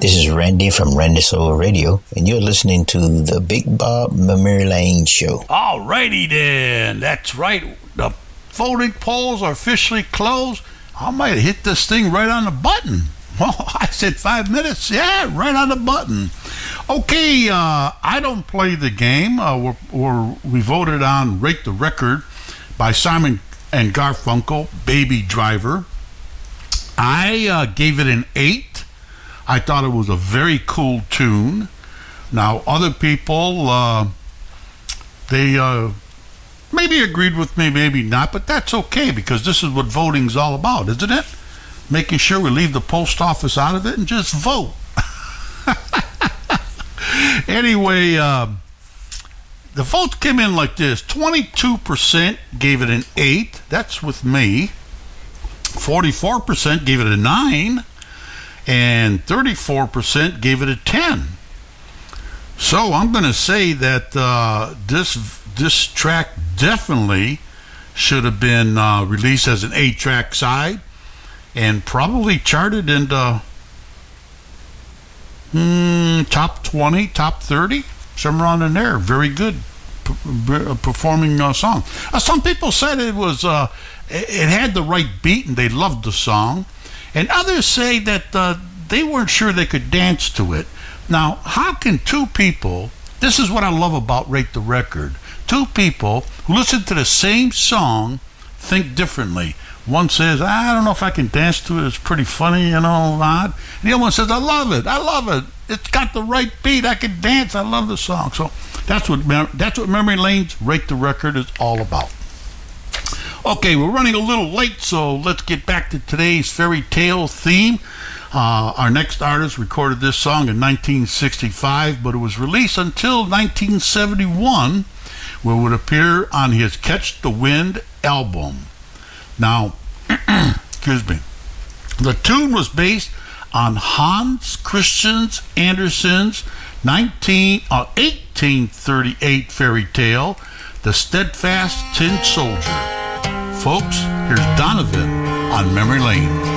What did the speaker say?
This is Randy from Randy Soul Radio, and you're listening to the Big Bob Memory Lane Show. All righty then. That's right. The voting polls are officially closed. I might hit this thing right on the button. Well, I said 5 minutes. Yeah, right on the button. Okay, I don't play the game. We voted on Rate the Record by Simon and Garfunkel, Baby Driver. I gave it an 8. I thought it was a very cool tune. Now, other people, they maybe agreed with me, maybe not, but that's okay because this is what voting's all about, isn't it? Making sure we leave the post office out of it and just vote. Anyway, the votes came in like this. 22% gave it an 8. That's with me. 44% gave it a 9. And 34% gave it a 10. So I'm going to say that this track definitely should have been released as an 8-track side and probably charted into top 20, top 30, somewhere around in there. Very good performing song. Some people said it was it had the right beat and they loved the song. And others say that they weren't sure they could dance to it. Now, how can two people, this is what I love about Rate the Record, two people who listen to the same song think differently. One says, I don't know if I can dance to it, it's pretty funny, odd. And the other one says, I love it. It's got the right beat, I can dance, I love the song. So that's what Memory Lane's Rate the Record is all about. Okay, we're running a little late, so let's get back to today's fairy tale theme. Our next artist recorded this song in 1965, but it was released until 1971, where it would appear on his Catch the Wind album. Now, excuse me, the tune was based on Hans Christian Andersen's 1838 fairy tale, The Steadfast Tin Soldier. Folks, here's Donovan on Memory Lane.